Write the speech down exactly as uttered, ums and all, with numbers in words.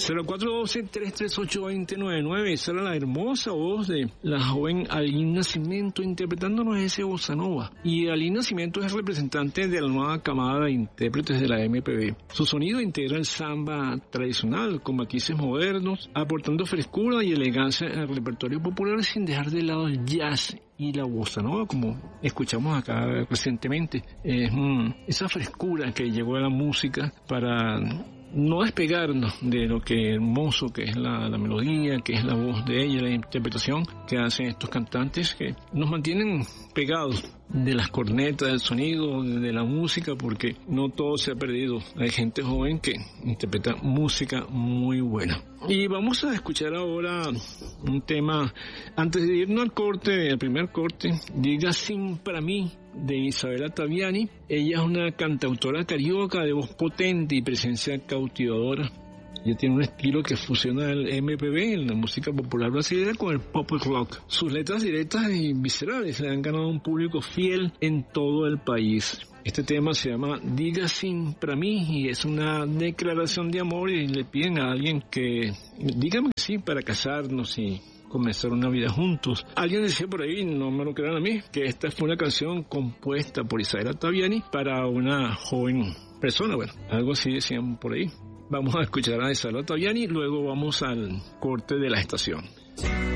cero cuatro uno dos, tres tres ocho, dos cero nueve nueve. Esa era la hermosa voz de la joven Aline Nascimento interpretándonos ese bossa nova. Y Aline Nascimento es representante de la nueva camada de intérpretes de la M P B. Su sonido integra el samba tradicional con matices modernos, aportando frescura y elegancia al repertorio popular sin dejar de lado el jazz y la bossa nova, como escuchamos acá recientemente. Es mm, esa frescura que llegó a la música para no despegarnos de lo que hermoso que es la, la melodía, que es la voz de ella, la interpretación que hacen estos cantantes que nos mantienen pegados de las cornetas, del sonido, de la música, porque no todo se ha perdido. Hay gente joven que interpreta música muy buena. Y vamos a escuchar ahora un tema, antes de irnos al corte, el primer corte, Diga Sin para mí, de Isabela Taviani. Ella es una cantautora carioca de voz potente y presencia cautivadora. Ella tiene un estilo que fusiona el M P B, la música popular brasileña, con el pop rock. Sus letras directas y viscerales le han ganado un público fiel en todo el país. Este tema se llama Diga Sin para mí y es una declaración de amor y le piden a alguien que dígame que sí para casarnos y comenzar una vida juntos. Alguien decía por ahí, no me lo crean a mí, que esta fue una canción compuesta por Isabela Taviani para una joven persona. Bueno, algo así decían por ahí. Vamos a escuchar a Isabela Taviani, luego vamos al corte de la estación.